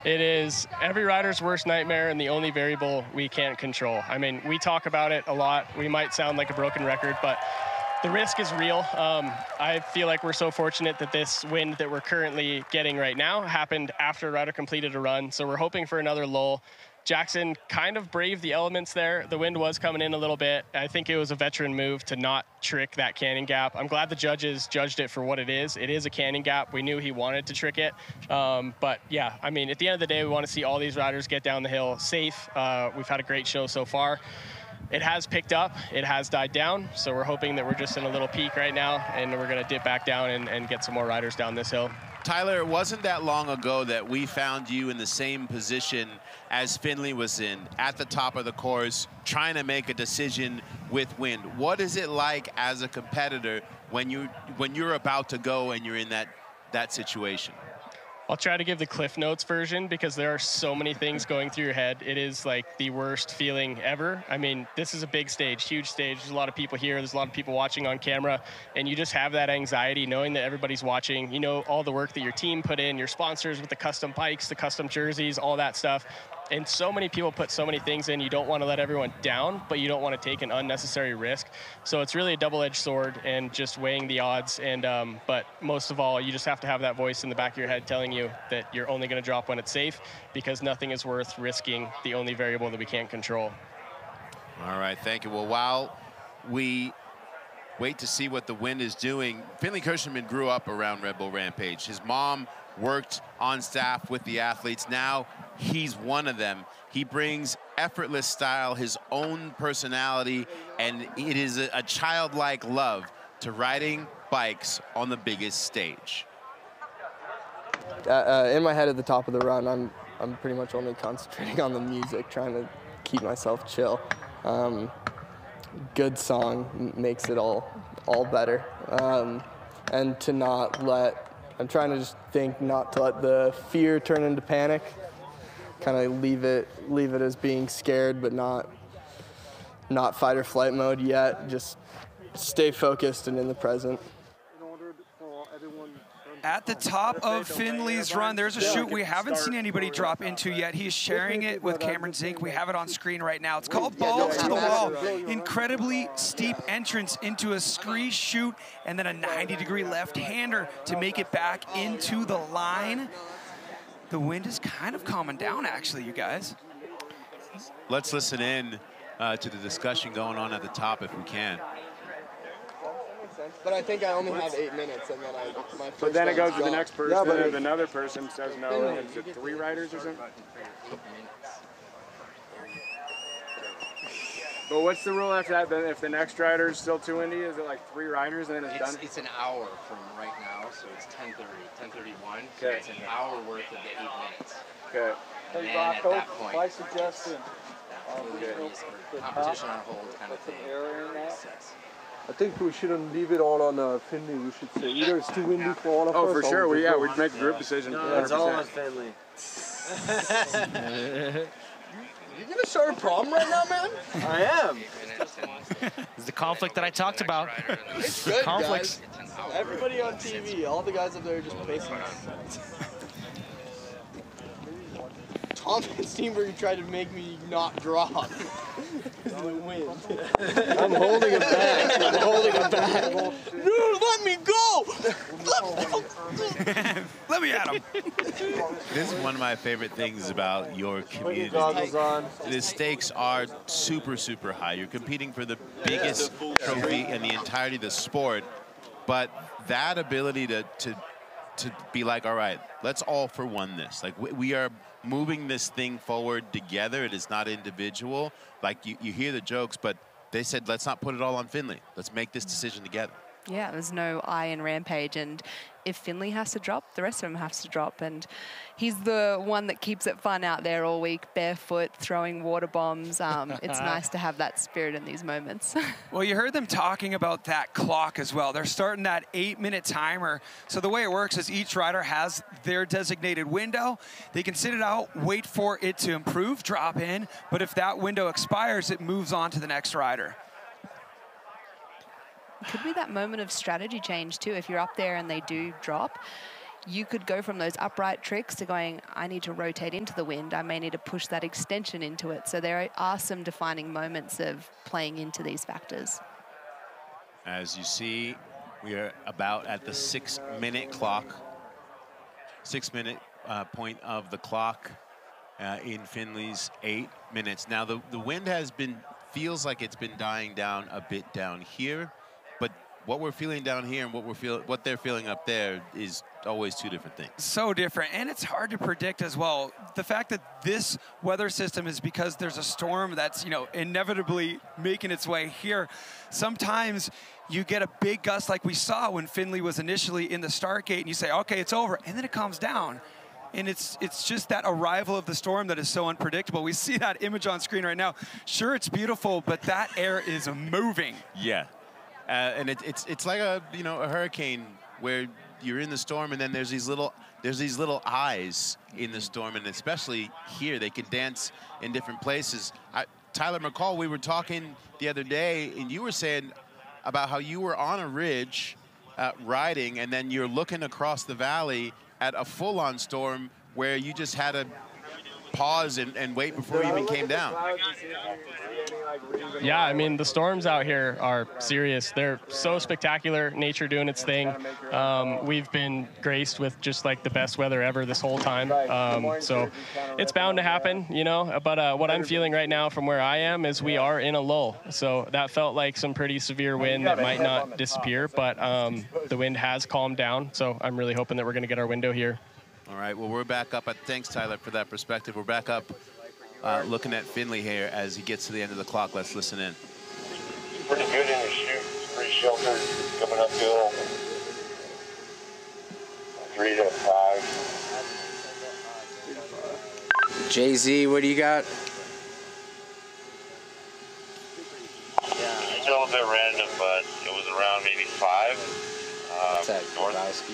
It is every rider's worst nightmare and the only variable we can't control. I mean, we talk about it a lot. We might sound like a broken record, but the risk is real. I feel like we're so fortunate that this wind that we're currently getting right now happened after a rider completed a run. So we're hoping for another lull. Jackson kind of braved the elements there. The wind was coming in a little bit. I think it was a veteran move to not trick that canyon gap. I'm glad the judges judged it for what it is. It is a canyon gap. We knew he wanted to trick it. But yeah, I mean, at the end of the day, we want to see all these riders get down the hill safe. We've had a great show so far. It has picked up, it has died down, so we're hoping that we're just in a little peak right now, and we're gonna dip back down and get some more riders down this hill. Tyler, it wasn't that long ago that we found you in the same position as Finley was in, at the top of the course, trying to make a decision with wind. What is it like as a competitor when you're about to go and you're in that situation? I'll try to give the Cliff Notes version because there are so many things going through your head. It is like the worst feeling ever. I mean, this is a big stage, huge stage. There's a lot of people here. There's a lot of people watching on camera. And you just have that anxiety knowing that everybody's watching. You know all the work that your team put in, your sponsors with the custom bikes, the custom jerseys, all that stuff. And so many people put so many things in. You don't want to let everyone down, but you don't want to take an unnecessary risk. So it's really a double-edged sword and just weighing the odds. And but most of all, you just have to have that voice in the back of your head telling you that you're only going to drop when it's safe, because nothing is worth risking the only variable that we can't control. All right, thank you. Well, while we wait to see what the wind is doing, Finley Kirschenman grew up around Red Bull Rampage. His mom worked on staff with the athletes. Now he's one of them. He brings effortless style, his own personality, and it is a childlike love to riding bikes on the biggest stage. In my head at the top of the run, I'm pretty much only concentrating on the music, trying to keep myself chill. Good song makes it all better. And to not let, I'm trying to just think not to let the fear turn into panic. Kind of leave it as being scared, but not fight or flight mode yet. Just stay focused and in the present. At the top of Finley's run, there's a chute we haven't seen anybody drop into yet. He's sharing it with Cameron Zink. We have it on screen right now. It's called Balls to the Wall. Incredibly steep entrance into a scree chute, and then a 90-degree left-hander to make it back into the line. The wind is kind of calming down, actually, you guys. Let's listen in to the discussion going on at the top if we can. But I think I only have 8 minutes, and then my first. But then it goes to the next person, and another person says no, and it's 3 riders or something. But what's the rule after that? Then if the next rider is still too windy, is it like 3 riders and then it's done? It's an hour from right now, so it's 10:30, 10:31. So Okay. it's an hour worth of the 8 minutes. Okay. And then at that point, my suggestion. competition on hold kind of thing. I think we shouldn't leave it all on Finley. We should say either it's too windy for all of us. Oh, for sure. We'd make a group decision. No, it's all on Finley. You gonna start a problem right now, man? I am. It's the conflict that I talked about. It's good, Conflicts. guys. Everybody on TV, all the guys up there are just pacing. Tom Steenberg tried to make me not drop. I'm holding him back. Dude, let me go! Let me at him. This is one of my favorite things about your community. The stakes are super, super high. You're competing for the biggest trophy in the entirety of the sport, but that ability to be like, all right, let's all for one this. Like, we are moving this thing forward together. It is not individual. Like, you hear the jokes, but they said, let's not put it all on Finley. Let's make this decision together. Yeah, there's no I in Rampage, and if Finley has to drop, the rest of them have to drop, and he's the one that keeps it fun out there all week, barefoot, throwing water bombs. It's nice to have that spirit in these moments. Well, you heard them talking about that clock as well. They're starting that 8-minute timer. So the way it works is each rider has their designated window. They can sit it out, wait for it to improve, drop in, but if that window expires, it moves on to the next rider. It could be that moment of strategy change too. If you're up there and they do drop, you could go from those upright tricks to going, I need to rotate into the wind. I may need to push that extension into it. So there are some defining moments of playing into these factors. As you see, we are about at the 6-minute clock. 6-minute point of the clock in Findlay's 8 minutes. Now the wind feels like it's been dying down a bit down here, but what we're feeling down here and what they're feeling up there is always two different things. So different, and it's hard to predict as well. The fact that this weather system is because there's a storm that's, inevitably making its way here. Sometimes you get a big gust like we saw when Findlay was initially in the start gate, and you say, okay, it's over, and then it calms down. And it's just that arrival of the storm that is so unpredictable. We see that image on screen right now. Sure, it's beautiful, but that air is moving. Yeah. And it's like a hurricane where you're in the storm and then there's these little eyes in the storm, and especially here they can dance in different places. Tyler McCall, we were talking the other day and you were saying about how you were on a ridge riding, and then you're looking across the valley at a full-on storm where you just had to pause and wait before you even came down. Yeah, I mean, the storms out here are serious. They're so spectacular, nature doing its thing. We've been graced with just like the best weather ever this whole time. So it's bound to happen, but what I'm feeling right now from where I am is we are in a lull. So that felt like some pretty severe wind that might not disappear, but the wind has calmed down. So I'm really hoping that we're going to get our window here. All right, well, we're back up. Thanks, Tyler, for that perspective. We're back up looking at Findlay here as he gets to the end of the clock. Let's listen in. Pretty good in his chute. Pretty sheltered coming uphill. 3 to 5. Jay-Z, what do you got? It's a little bit random, but it was around maybe 5. What's that, Grabowski?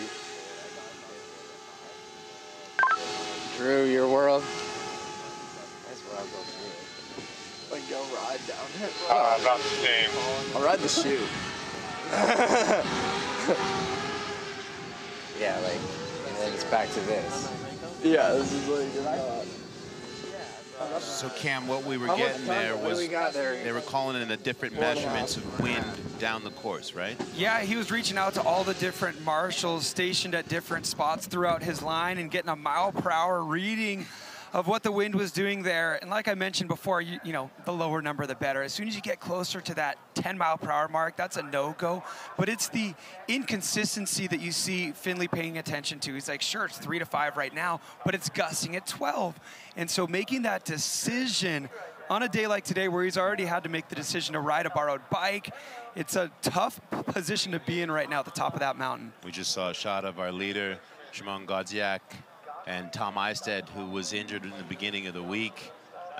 Drew, your world? That's where I'll go through it. Like, go ride down it. About the same. I'll ride the chute. Yeah, like, and then it's back to this. Yeah, this is like, So Cam, what we were getting there was they were calling in the different measurements of wind down the course, right? Yeah, he was reaching out to all the different marshals stationed at different spots throughout his line and getting a mile-per-hour reading of what the wind was doing there. And like I mentioned before, the lower number, the better. As soon as you get closer to that 10-mile-per-hour mark, that's a no-go. But it's the inconsistency that you see Findlay paying attention to. He's like, sure, it's 3 to 5 right now, but it's gusting at 12. And so making that decision on a day like today where he's already had to make the decision to ride a borrowed bike, it's a tough position to be in right now at the top of that mountain. We just saw a shot of our leader, Szymon Godziak, and Tom Eistedt, who was injured in the beginning of the week,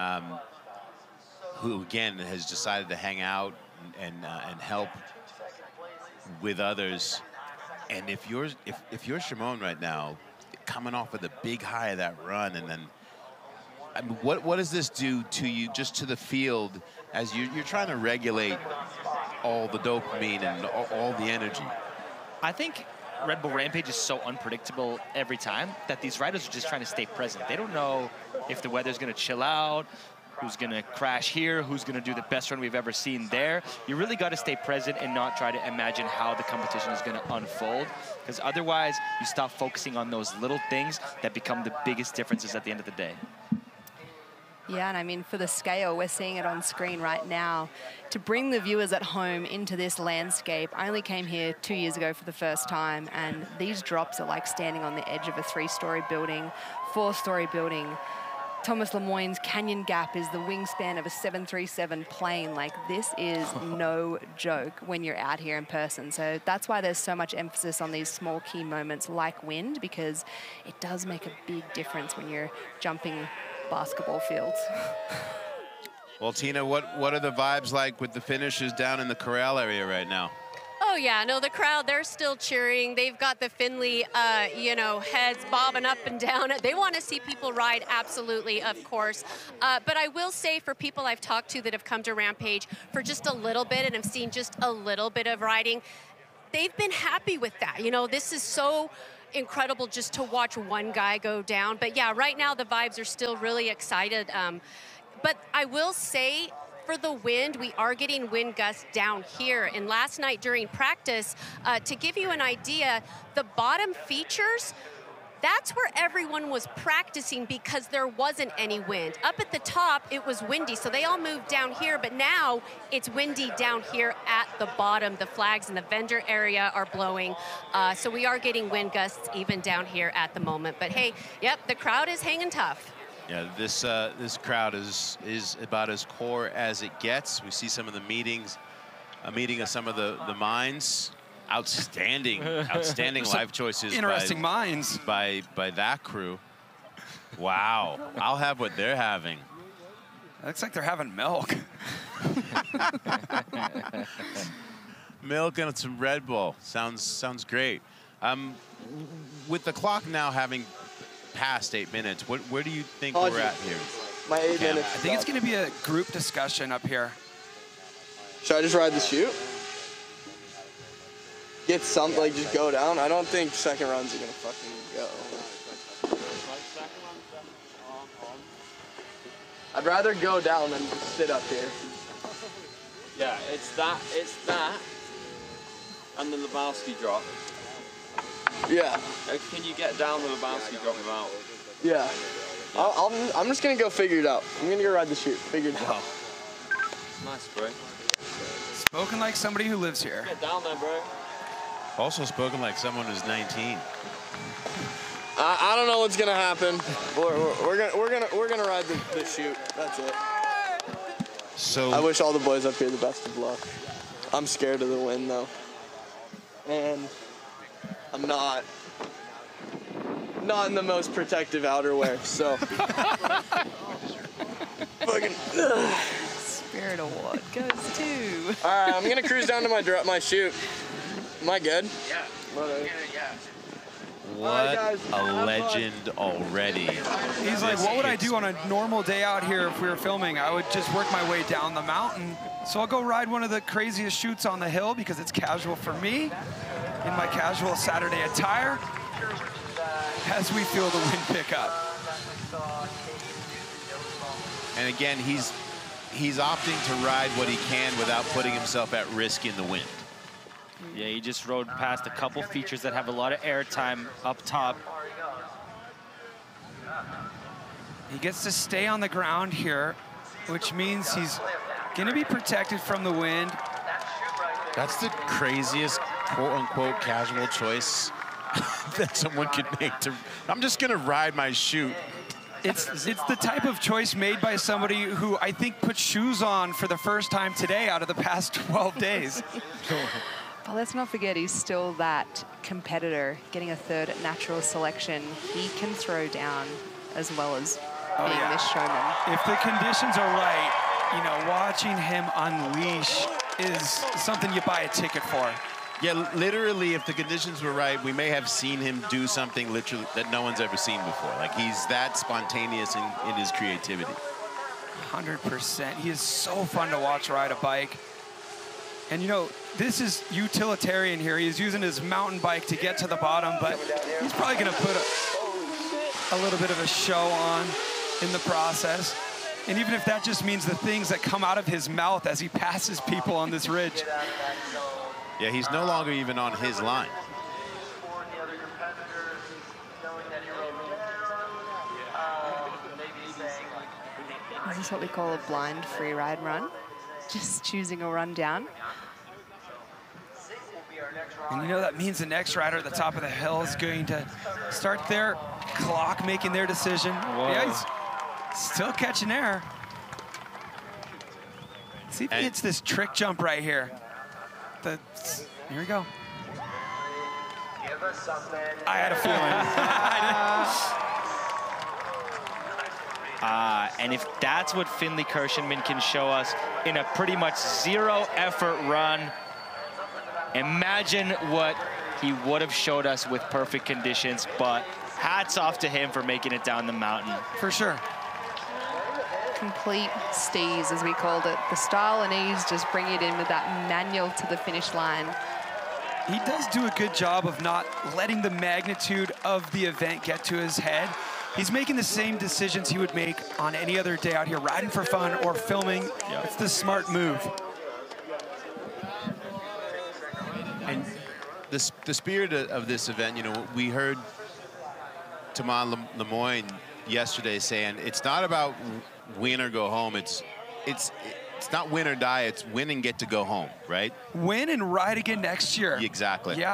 who again has decided to hang out and help with others. And if you're Szymon right now, coming off of the big high of that run, and then I mean, what does this do to you, just to the field, as you're trying to regulate all the dopamine and all the energy? I think Red Bull Rampage is so unpredictable every time that these riders are just trying to stay present. They don't know if the weather's going to chill out, who's going to crash here, who's going to do the best run we've ever seen there. You really got to stay present and not try to imagine how the competition is going to unfold, because otherwise you stop focusing on those little things that become the biggest differences at the end of the day. Yeah, and I mean, for the scale, we're seeing it on screen right now. To bring the viewers at home into this landscape, I only came here 2 years ago for the first time, and these drops are like standing on the edge of a 3-story building, 4-story building. Thomas Lemoyne's Canyon Gap is the wingspan of a 737 plane. Like, this is no joke when you're out here in person. So that's why there's so much emphasis on these small key moments like wind, because it does make a big difference when you're jumping basketball fields. Well, Tina, what are the vibes like with the finishers down in the corral area right now? Oh, yeah, no, the crowd, they're still cheering. They've got the Findlay, heads bobbing up and down. They want to see people ride, absolutely, of course. But I will say, for people I've talked to that have come to Rampage for just a little bit and have seen just a little bit of riding, they've been happy with that. This is so incredible just to watch one guy go down. But yeah, right now the vibes are still really excited. But I will say, for the wind, we are getting wind gusts down here. And last night during practice, to give you an idea, the bottom features, that's where everyone was practicing because there wasn't any wind. Up at the top, it was windy, so they all moved down here, but now it's windy down here at the bottom. The flags in the vendor area are blowing, so we are getting wind gusts even down here at the moment. But hey, yep, the crowd is hanging tough. Yeah, this crowd is about as core as it gets. We see some of the meetings, a meeting of some of the minds. Outstanding live choices. Interesting minds by that crew. Wow, I'll have what they're having. Looks like they're having milk. Milk and some Red Bull. Sounds great. With the clock now having past 8 minutes, where do you think we're at here? My 8 minutes. I think it's going to be a group discussion up here. Should I just ride the chute? Get something, like just go down? I don't think second runs are going to fucking go. I'd rather go down than just sit up here. Yeah, it's that, and the Lebowski drop. Yeah. Can you get down the Lebowski drop without? Yeah. I'm just going to go figure it out. I'm going to go ride the chute, figure it out. Nice, bro. Spoken like somebody who lives here. Get down there, bro. Also spoken like someone who's 19. I don't know what's gonna happen. We're gonna ride the chute. That's it. So I wish all the boys up here the best of luck. I'm scared of the wind though, and I'm not in the most protective outerwear. So fucking. Spirit Award goes to. All right, I'm gonna cruise down to my chute. Am I good? Yeah. What a legend already. He's like, what would I do on a normal day out here if we were filming? I would just work my way down the mountain. So I'll go ride one of the craziest chutes on the hill because it's casual for me in my casual Saturday attire as we feel the wind pick up. And again, he's opting to ride what he can without putting himself at risk in the wind. Yeah, he just rode past a couple features that have a lot of airtime up top. He gets to stay on the ground here, which means he's going to be protected from the wind. That's the craziest quote-unquote casual choice that someone could make. I'm just going to ride my chute. It's the type of choice made by somebody who I think put shoes on for the first time today out of the past 12 days. But let's not forget, he's still that competitor, getting a third natural selection. He can throw down as well as being this showman. If the conditions are right, you know, watching him unleash is something you buy a ticket for. Yeah, literally, if the conditions were right, we may have seen him do something literally that no one's ever seen before. Like, he's that spontaneous in his creativity. 100%. He is so fun to watch ride a bike. And, you know, this is utilitarian here. He's using his mountain bike to get to the bottom, but he's probably going to put a little bit of a show on in the process. And even if that just means the things that come out of his mouth as he passes people on this ridge. Yeah, he's no longer even on his line. This is what we call a blind free ride run. Just choosing a run down. And you know that means the next rider at the top of the hill is going to start their clock making their decision. Whoa. Yeah, he's still catching air. See if he hits this trick jump right here. Here we go. I had a feeling. And if that's what Finlay Kirshenman can show us in a pretty much zero-effort run, imagine what he would have showed us with perfect conditions. But hats off to him for making it down the mountain. For sure. Complete steez, as we called it. The style and ease just bring it in with that manual to the finish line. He does do a good job of not letting the magnitude of the event get to his head. He's making the same decisions he would make on any other day out here, riding for fun or filming. Yep. It's the smart move. And the spirit of this event, you know, we heard Thomas Lemoyne yesterday saying it's not about win or go home. It's not win or die. It's win and get to go home, right? Win and ride again next year. Exactly. Yeah.